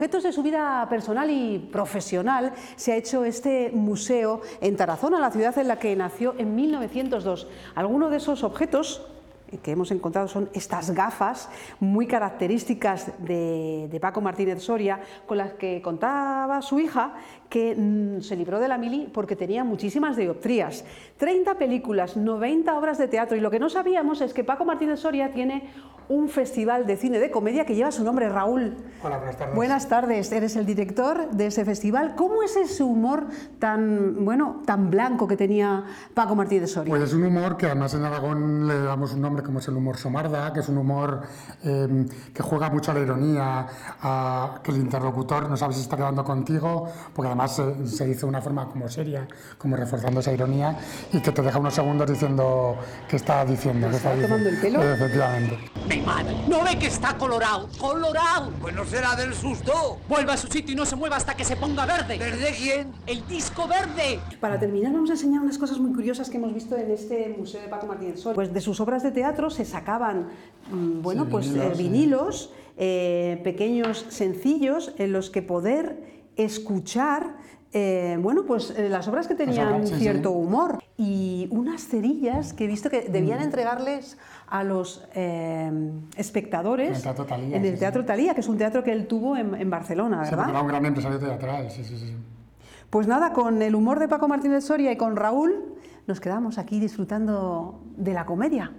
Objetos de su vida personal y profesional se ha hecho este museo en Tarazona, la ciudad en la que nació en 1902. Algunos de esos objetos que hemos encontrado son estas gafas muy características de Paco Martínez Soria, con las que contaba su hija que se libró de la mili porque tenía muchísimas dioptrías. 30 películas, 90 obras de teatro, y lo que no sabíamos es que Paco Martínez Soria tiene un festival de cine de comedia que lleva su nombre, Raúl. Hola, buenas tardes. Buenas tardes, eres el director de ese festival. ¿Cómo es ese humor tan, bueno, tan blanco que tenía Paco Martínez Soria? Pues es un humor que además en Aragón le damos un nombre como es el humor somarda, que es un humor que juega mucho a la ironía, que el interlocutor no sabe si está quedando contigo, porque además se hizo de una forma como seria, como reforzando esa ironía, y que te deja unos segundos diciendo qué está diciendo. ¿Me está tomando el pelo? Efectivamente. ¡Mi madre! ¿No ve que está colorado? ¡Colorado! Pues no será del susto. Vuelva a su sitio y no se mueva hasta que se ponga verde. ¿Verde quién? ¡El disco verde! Para terminar, vamos a enseñar unas cosas muy curiosas que hemos visto en este museo de Paco Martínez Soria. Pues de sus obras de teatro se sacaban, bueno, sí, pues vinilos pequeños, sencillos, en los que poder escuchar, bueno, pues las obras que tenían cierto humor, y unas cerillas que he visto que debían entregarles a los espectadores en el Teatro Thalía, que es un teatro que él tuvo en Barcelona, ¿verdad? Sí, era un gran empresario teatral, sí. Pues nada, con el humor de Paco Martínez Soria y con Raúl nos quedamos aquí disfrutando de la comedia.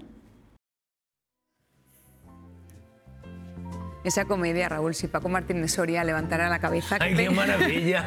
Esa comedia, Raúl, si Paco Martínez Soria levantara la cabeza... ¡Ay, qué maravilla!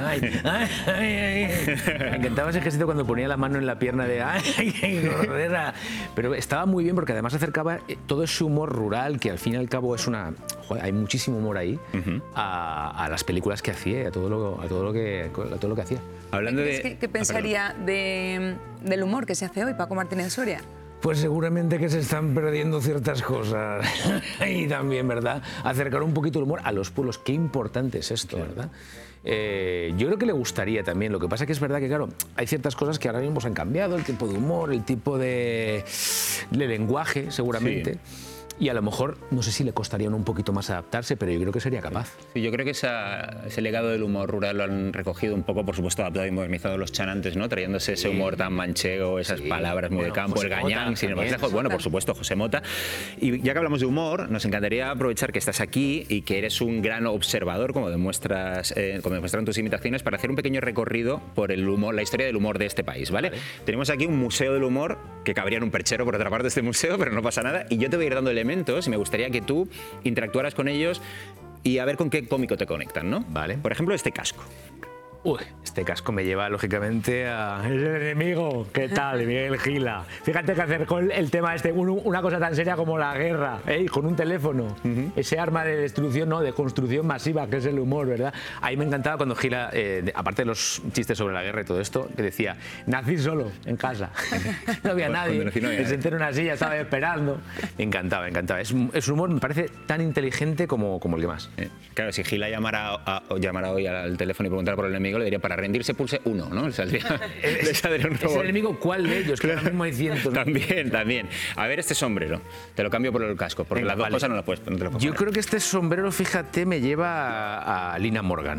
Me encantaba ese gestito cuando ponía la mano en la pierna de ¡ay, qué gordera! Pero estaba muy bien porque además acercaba todo ese humor rural, que al fin y al cabo es una... Joder, hay muchísimo humor ahí, a las películas que hacía y a todo lo que hacía. Hablando de... ¿Qué pensaría del humor que se hace hoy, Paco Martínez Soria? Pues seguramente que se están perdiendo ciertas cosas. Y también, ¿verdad? Acercar un poquito el humor a los pueblos. Qué importante es esto, ¿verdad? Yo creo que le gustaría también. Lo que pasa que es verdad que, claro, hay ciertas cosas que ahora mismo se han cambiado. El tipo de humor, el tipo de lenguaje, seguramente. Sí. Y a lo mejor, no sé si le costaría un poquito más adaptarse, pero yo creo que sería capaz. Sí, yo creo que ese legado del humor rural lo han recogido un poco, por supuesto, adaptado y modernizado los chanantes, ¿no? Trayéndose ese humor tan manchego, esas palabras muy de campo, José el gañán, sin embargo, bueno, por supuesto, José Mota. Y ya que hablamos de humor, nos encantaría aprovechar que estás aquí y que eres un gran observador, como demuestran tus imitaciones, para hacer un pequeño recorrido por el humor, la historia del humor de este país, ¿vale? Tenemos aquí un museo del humor, que cabría en un perchero por otra parte de este museo, pero no pasa nada, y yo te voy a ir dando elementos y me gustaría que tú interactuaras con ellos y a ver con qué cómico te conectan, ¿no? Vale. Por ejemplo, este casco. Uy, este casco me lleva, lógicamente, a... ¡El enemigo! ¿Qué tal, Miguel Gila? Fíjate que acercó el tema una cosa tan seria como la guerra, con un teléfono. Ese arma de destrucción, no, de construcción masiva, que es el humor, ¿verdad? A mí me encantaba cuando Gila, aparte de los chistes sobre la guerra y todo esto, que decía, nací solo, en casa. No había nadie, me senté en una silla, estaba esperando. Me encantaba. Es un humor, me parece, tan inteligente como el que más. Claro, si Gila llamara hoy al teléfono y preguntara por el enemigo, le diría, para rendirse pulse 1, ¿no? Le saldría un robot. ¿Es el enemigo cuál de ellos? Que ahora mismo hay cientos. También. A ver, este sombrero, te lo cambio por el casco, porque las dos cosas no te lo puedes Yo creo que este sombrero, fíjate, me lleva a Lina Morgan.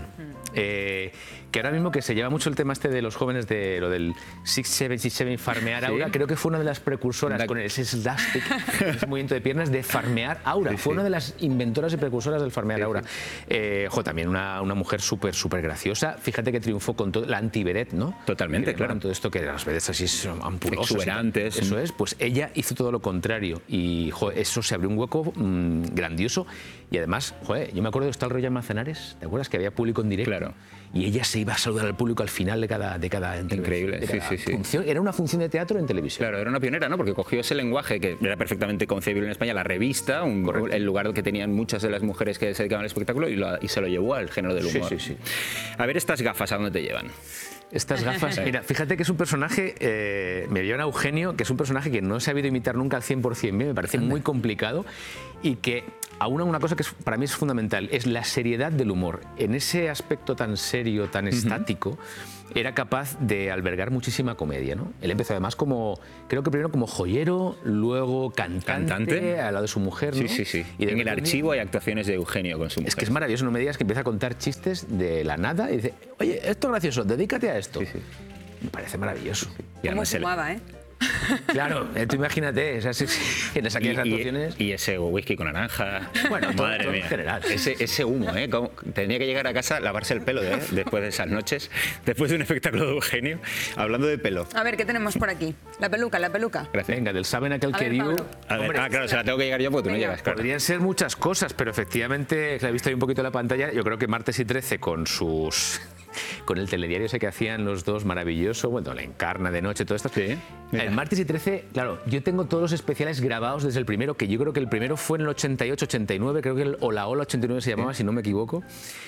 Que ahora mismo que se lleva mucho el tema de los jóvenes de lo del 6767 farmear aura, creo que fue una de las precursoras con ese slapstick, ese movimiento de piernas de farmear aura. Fue una de las inventoras y precursoras del farmear aura. También una mujer súper graciosa. Fíjate que triunfó con todo, la anti-vedette, ¿no? Totalmente, claro. Todo esto que las vedettes así son ampulosas. Exuberantes. Eso es, pues ella hizo todo lo contrario y eso se abrió un hueco grandioso. Y además, yo me acuerdo de estar el Royal Manzanares, ¿te acuerdas? Que había público en directo. Claro. Y ella se iba a saludar al público al final de cada Increíble, función. Era una función de teatro en televisión. Claro, era una pionera, ¿no? Porque cogió ese lenguaje que era perfectamente concebible en España, la revista, el lugar que tenían muchas de las mujeres que se dedicaban al espectáculo, y se lo llevó al género del humor. Sí. A ver, estas gafas, ¿a dónde te llevan? Estas gafas, mira, fíjate que es un personaje, me llevan a Eugenio, que es un personaje que no he sabido imitar nunca al 100% bien, me parece muy complicado y que aúna una cosa que para mí es fundamental, es la seriedad del humor. En ese aspecto tan serio, tan estático, era capaz de albergar muchísima comedia, ¿no? Él empezó además creo que primero como joyero, luego cantante al lado de su mujer, ¿no? Sí. Y en el archivo hay actuaciones de Eugenio con su mujer. Es que es maravilloso, no me digas que empieza a contar chistes de la nada y dice, oye, esto es gracioso, dedícate a esto. Me parece maravilloso. Y Cómo además fumaba, ¿eh? Claro, tú imagínate, en aquellas actuaciones. Y ese whisky con naranja. Bueno, madre todo mía. en general. Ese humo, ¿eh? Tenía que llegar a casa, lavarse el pelo después de esas noches, después de un espectáculo de Eugenio. Hablando de pelo. A ver, ¿qué tenemos por aquí? La peluca. Gracias. Venga, del Saben aquel A que ver, dio. Pablo. A ver, claro, se la tengo que llegar yo porque tú no Venga. llegas, claro. Podrían ser muchas cosas, pero efectivamente, que la he visto ahí un poquito en la pantalla, yo creo que Martes y 13 con el telediario ese que hacían los dos, maravilloso, bueno, la Encarna de noche, todo esto. Sí, mira. El Martes y 13, claro, yo tengo todos los especiales grabados desde el primero, que yo creo que el primero fue en el 88-89, creo que el Hola Hola 89 se llamaba, si no me equivoco.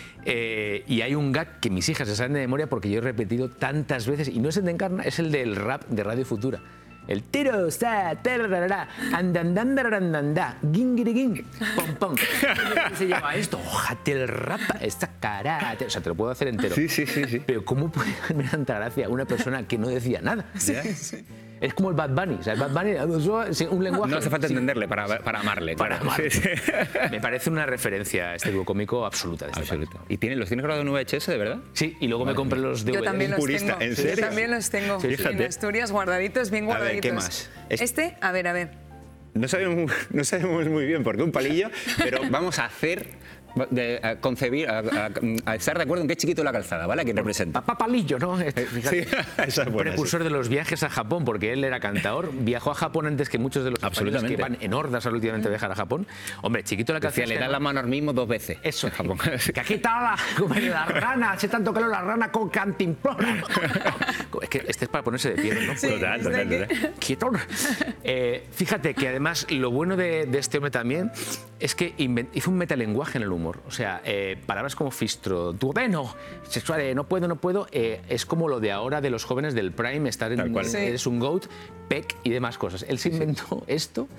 Y hay un gag que mis hijas se saben de memoria porque yo he repetido tantas veces, y no es el de Encarna, es el del rap de Radio Futura. El tiro, sa, terrarara, andandandarandanda, guingiriguing, pom, pom. Se llama esto, ojate el rapa, esta cara. O sea, te lo puedo hacer entero. Sí. Pero ¿cómo puede darme tanta gracia una persona que no decía nada? Es como el Bad Bunny. O sea, el Bad Bunny, un lenguaje. No hace falta entenderle para amarle. Para claro. amarle. Sí. Me parece una referencia a este dúo cómico absoluta. De este Absoluto. país. ¿Y los tienes grabados en VHS, de verdad? Sí, y luego me compré los DVDs. Yo también los purista, tengo. ¿en serio? Yo también los tengo. Sí, fíjate. En Asturias, guardaditos, bien A ver, guardaditos. ¿qué más? Este, a ver. No sabemos muy bien por qué un palillo, pero vamos a hacer, a concebir, a estar de acuerdo en qué Chiquito de la Calzada, ¿vale? ¿A quién representa? Papá Palillo, ¿no? Fíjate, Sí, esa es buena, precursor de los viajes a Japón, porque él era cantador, viajó a Japón antes que muchos de los españoles que Absolutamente. van en hordas a últimamente a viajar a Japón. Hombre, Chiquito de la Decía, Calzada. le dan la mano al mismo 2 veces. Eso, en Japón. que aquí está la rana, hace tanto calor la rana con cantimplora. Es que este es para ponerse de pie, ¿no? Total. Quieto. Fíjate que además lo bueno de este hombre también es que hizo un metalenguaje en el humor. O sea, palabras como fistro, duodeno, sexual, no puedo, es como lo de ahora de los jóvenes del Prime, estar Tal cual. Sí. eres un goat, peck y demás cosas. Él se inventó esto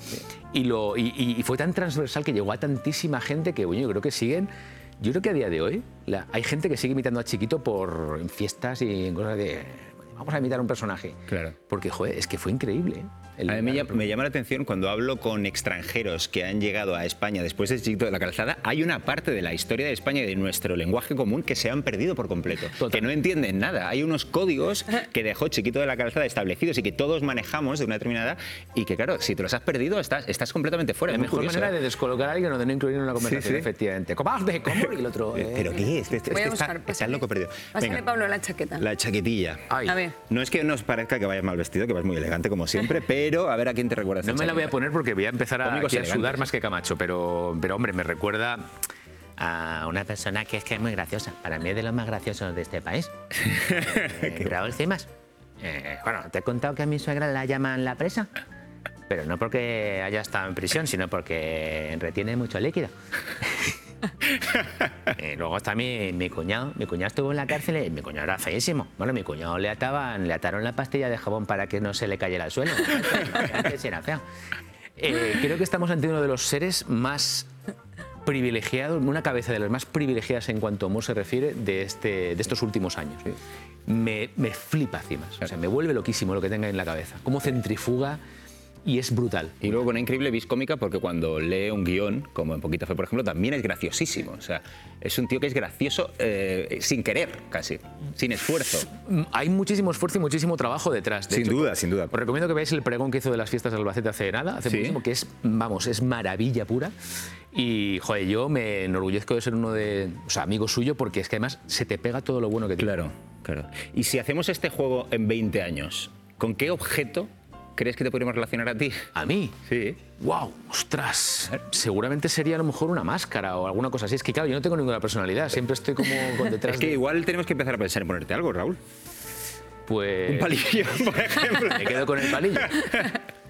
y fue tan transversal que llegó a tantísima gente que, bueno, yo creo que siguen. Yo creo que a día de hoy hay gente que sigue imitando a Chiquito en fiestas y en cosas de... bueno, vamos a imitar a un personaje. Claro. Porque, joder, es que fue increíble. A mí me llama la atención cuando hablo con extranjeros que han llegado a España después de Chiquito de la Calzada, hay una parte de la historia de España y de nuestro lenguaje común que se han perdido por completo, que no entienden nada. Hay unos códigos que dejó Chiquito de la Calzada establecidos y que todos manejamos de una determinada edad y que, claro, si te los has perdido estás completamente fuera. La Es muy mejor curioso, manera de descolocar a alguien o de no incluir en una conversación, sí. efectivamente. ¡Cobarde! ¿Cómo? Y el otro... ¿Pero qué es? Voy a buscar. Estás loco perdido. Pásale, Venga, Pablo, la chaqueta. la chaquetilla. Ay. A ver. No es que nos parezca que vayas mal vestido, que vas muy elegante como siempre, pero a ver a quién te recuerda esta No me la voy a chaqueta. poner porque voy a empezar Cómicos aquí a elegantes. sudar más que Camacho, pero hombre, me recuerda a una persona que es muy graciosa. Para mí es de los más graciosos de este país. Raúl Cimas. Bueno, te he contado que a mi suegra la llaman la presa, pero no porque haya estado en prisión, sino porque retiene mucho líquido. Luego está mi cuñado. Mi cuñado estuvo en la cárcel y mi cuñado era feísimo. Bueno, mi cuñado le ataron la pastilla de jabón para que no se le cayera al suelo. Antes era feo. Creo que estamos ante uno de los seres más privilegiados, una cabeza de las más privilegiadas en cuanto a humor se refiere de estos últimos años. Me flipa Cimas. O sea, me vuelve loquísimo lo que tenga en la cabeza. Cómo centrifuga. Y es brutal. Y luego con una increíble vis cómica porque cuando lee un guión, como en Poquita Fe, por ejemplo, también es graciosísimo. O sea, es un tío que es gracioso sin querer, casi, sin esfuerzo. Hay muchísimo esfuerzo y muchísimo trabajo detrás. De Sin hecho, duda, sin duda. Os recomiendo que veáis el pregón que hizo de las fiestas de Albacete hace nada, hace Sí. muchísimo, que es maravilla pura. Y, joder, yo me enorgullezco de ser amigo suyo porque es que además se te pega todo lo bueno que tiene. Claro. Y si hacemos este juego en 20 años, ¿con qué objeto crees que te podríamos relacionar a ti? ¿A mí? Sí. ¡Wow! ¡Ostras! Seguramente sería a lo mejor una máscara o alguna cosa así. Es que, claro, yo no tengo ninguna personalidad. Siempre estoy como con detrás Es que igual tenemos que empezar a pensar en ponerte algo, Raúl. Pues... Un palillo, por ejemplo. Me quedo con el palillo.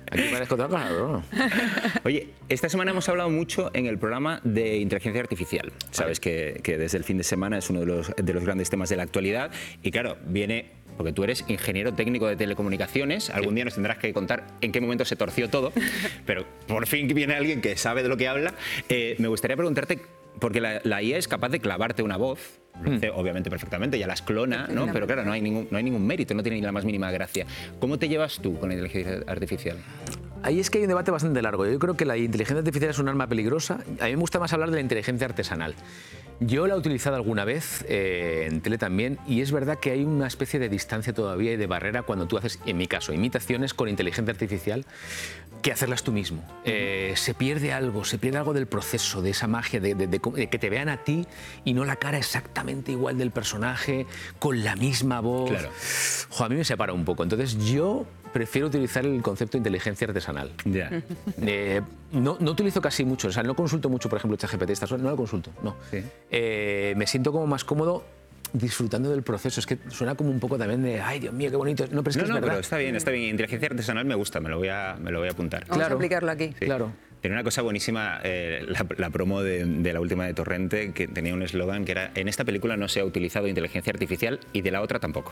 Aquí parezco otra cosa, ¿no? Oye, esta semana hemos hablado mucho en el programa de inteligencia artificial. Sabes que desde el fin de semana es uno de los grandes temas de la actualidad. Y claro, viene... Porque tú eres ingeniero técnico de telecomunicaciones, algún día nos tendrás que contar en qué momento se torció todo, pero por fin viene alguien que sabe de lo que habla. Me gustaría preguntarte, porque la IA es capaz de clavarte una voz, lo hace obviamente perfectamente, ya las clona, ¿no? Pero claro, no hay ningún mérito, no tiene ni la más mínima gracia. ¿Cómo te llevas tú con la inteligencia artificial? Ahí es que hay un debate bastante largo. Yo creo que la inteligencia artificial es un arma peligrosa. A mí me gusta más hablar de la inteligencia artesanal. Yo la he utilizado alguna vez en tele también, y es verdad que hay una especie de distancia todavía y de barrera cuando tú haces, en mi caso, imitaciones con inteligencia artificial, que hacerlas tú mismo. Se pierde algo del proceso, de esa magia, de que te vean a ti y no la cara exactamente igual del personaje, con la misma voz. Claro. Jo, a mí me separa un poco. Entonces yo prefiero utilizar el concepto de inteligencia artesanal. Ya. No utilizo casi mucho, o sea, no consulto mucho, por ejemplo, ChatGPT, no lo consulto, no. Sí. Me siento como más cómodo disfrutando del proceso. Es que suena como un poco también de, ay, Dios mío, qué bonito. No, pero es que es verdad. Pero está bien. Inteligencia artesanal me gusta, me lo voy a apuntar. Vamos a aplicarlo aquí. Sí. Claro. Tenía una cosa buenísima, la promo de la última de Torrente, que tenía un eslogan que era: en esta película no se ha utilizado inteligencia artificial y de la otra tampoco.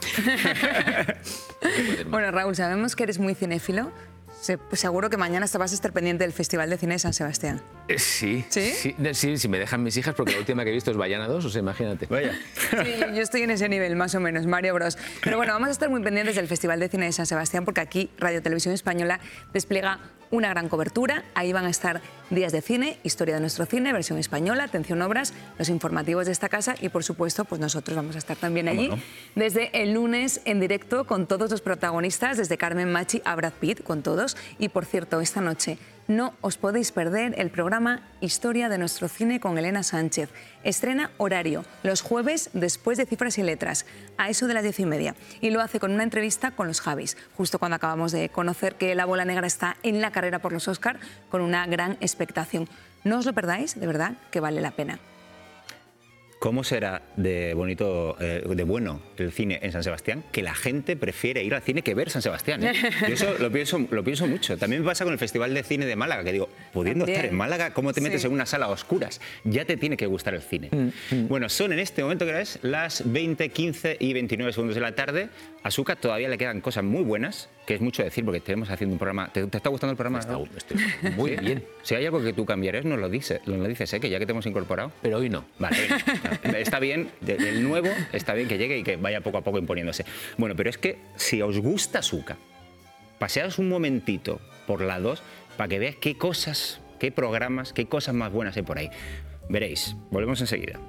Bueno, Raúl, sabemos que eres muy cinéfilo. Seguro que mañana vas a estar pendiente del Festival de Cine de San Sebastián. Sí. ¿Sí? Sí, me dejan mis hijas, porque la última que he visto es Bayana 2, o sea, imagínate. Vaya. Sí, yo estoy en ese nivel, más o menos, Mario Bros. Pero bueno, vamos a estar muy pendientes del Festival de Cine de San Sebastián, porque aquí Radio Televisión Española despliega una gran cobertura. Ahí van a estar días de cine, historia de nuestro cine, versión española, atención obras, los informativos de esta casa y, por supuesto, pues nosotros vamos a estar también allí desde el lunes en directo con todos los protagonistas, desde Carmen Machi a Brad Pitt, con todos. Y, por cierto, esta noche no os podéis perder el programa Historia de nuestro cine con Elena Sánchez. Estrena horario los jueves después de Cifras y Letras, a eso de las 10:30. Y lo hace con una entrevista con los Javis, justo cuando acabamos de conocer que La Bola Negra está en la carrera por los Oscar, con una gran expectación. No os lo perdáis, de verdad, que vale la pena. ¿Cómo será de bonito, de bueno el cine en San Sebastián, que la gente prefiere ir al cine que ver San Sebastián? Yo eso lo pienso mucho. También me pasa con el Festival de Cine de Málaga, que digo, pudiendo estar en Málaga, ¿cómo te metes en una sala a oscuras? Ya te tiene que gustar el cine. Bueno, son en este momento, que es las 20, 15 y 29 segundos de la tarde. A Suca todavía le quedan cosas muy buenas, que es mucho decir, porque tenemos haciendo un programa. ¿Te está gustando el programa? Estoy muy bien. Si hay algo que tú cambiarías, nos lo dices, que ya que te hemos incorporado. Pero hoy no. Vale, hoy no. Está bien, el nuevo está bien que llegue y que vaya poco a poco imponiéndose. Bueno, pero es que si os gusta Suca, paseaos un momentito por la 2 para que veáis qué cosas, qué programas, qué cosas más buenas hay por ahí. Veréis, volvemos enseguida.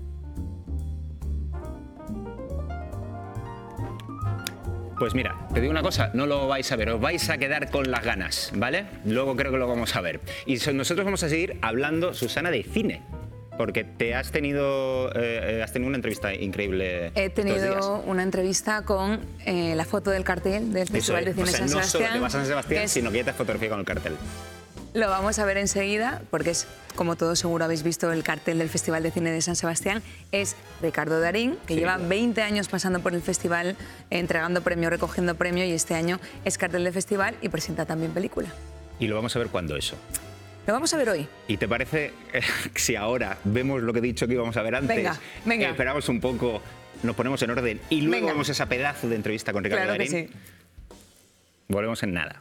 Pues mira, te digo una cosa, no lo vais a ver, os vais a quedar con las ganas, ¿vale? Luego creo que lo vamos a ver. Y nosotros vamos a seguir hablando, Susana, de cine. Porque has tenido una entrevista increíble. He tenido una entrevista con la foto del cartel del Festival de Cine de San Sebastián. No solo te vas a San Sebastián, sino que ya te has fotografiado con el cartel. Lo vamos a ver enseguida, porque es, como todos seguro habéis visto, el cartel del Festival de Cine de San Sebastián. Es Ricardo Darín, que lleva 20 años pasando por el festival, entregando premio, recogiendo premio, y este año es cartel de festival y presenta también película. ¿Y lo vamos a ver cuándo eso? Lo vamos a ver hoy. ¿Y te parece si ahora vemos lo que he dicho que íbamos a ver antes? Venga. Esperamos un poco, nos ponemos en orden y luego vemos esa pedazo de entrevista con Ricardo Darín. Claro que sí. Volvemos en nada.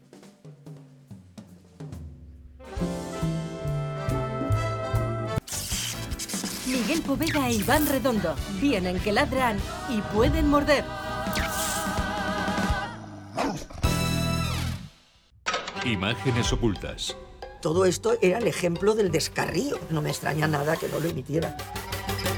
Miguel Poveda e Iván Redondo vienen que ladran y pueden morder. Imágenes ocultas. Todo esto era el ejemplo del descarrío. No me extraña nada que no lo emitieran.